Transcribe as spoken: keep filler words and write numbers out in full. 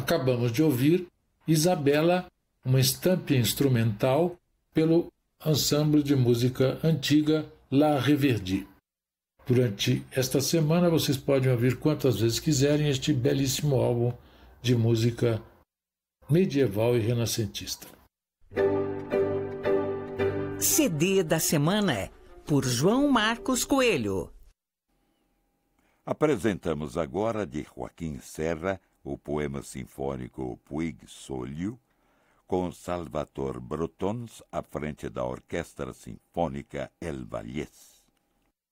Acabamos de ouvir Isabela, uma estampa instrumental pelo ensemble de música antiga La Reverdit. Durante esta semana vocês podem ouvir quantas vezes quiserem este belíssimo álbum de música medieval e renascentista. C D da semana, por João Marcos Coelho. Apresentamos agora, de Joaquim Serra, o poema sinfônico Puig Solio, com Salvatore Brotons à frente da Orquestra Sinfônica El Vallès.